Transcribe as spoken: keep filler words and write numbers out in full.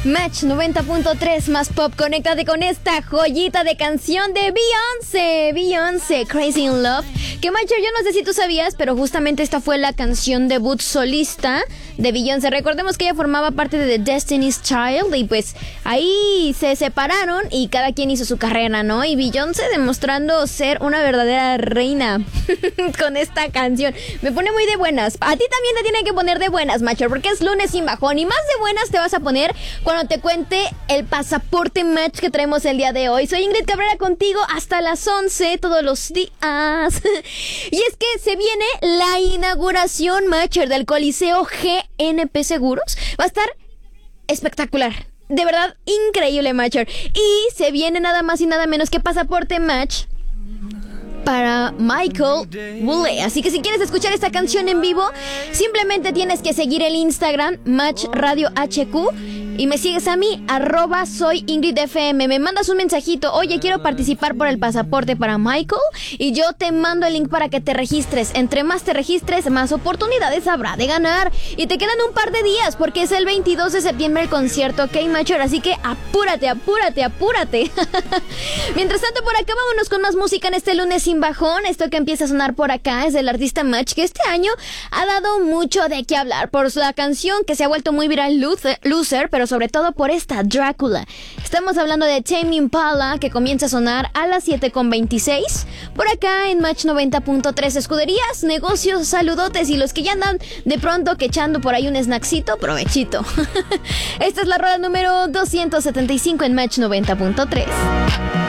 Match noventa punto tres más pop, conéctate con esta joyita de canción de Beyoncé, Beyoncé, Crazy in Love. Que Matcher, yo no sé si tú sabías, pero justamente esta fue la canción debut solista de Beyoncé. Recordemos que ella formaba parte de The Destiny's Child y pues ahí se separaron y cada quien hizo su carrera, ¿no? Y Beyoncé demostrando ser una verdadera reina con esta canción. Me pone muy de buenas. A ti también te tiene que poner de buenas, Matcher, porque es lunes sin bajón y más de buenas te vas a poner cuando te cuente el pasaporte match que traemos el día de hoy. Soy Ingrid Cabrera contigo hasta las once todos los días. Y es que se viene la inauguración, Matcher, del Coliseo G N P Seguros. Va a estar espectacular. De verdad, increíble, Matcher. Y se viene nada más y nada menos que pasaporte match para Michael Bublé. Así que si quieres escuchar esta canción en vivo, simplemente tienes que seguir el Instagram Match Radio H Q y me sigues a mí, arroba soy Ingrid F M. Me mandas un mensajito: oye, quiero participar por el pasaporte para Michael, y yo te mando el link para que te registres. Entre más te registres, más oportunidades habrá de ganar. Y te quedan un par de días porque es el veintidós de septiembre el concierto, ¿ok, Matcher? Así que apúrate, apúrate, apúrate. Mientras tanto, por acá vámonos con más música en este lunes sin bajón. Esto que empieza a sonar por acá es del artista Match, que este año ha dado mucho de qué hablar por la canción que se ha vuelto muy viral, Loser, pero sobre todo por esta, Drácula. Estamos hablando de Tame Impala, que comienza a sonar a las siete con veintiséis por acá en Match noventa punto tres. Escuderías, negocios, saludotes, y los que ya andan de pronto que echando por ahí un snacksito, provechito. Esta es la rueda número doscientos setenta y cinco en Match noventa punto tres.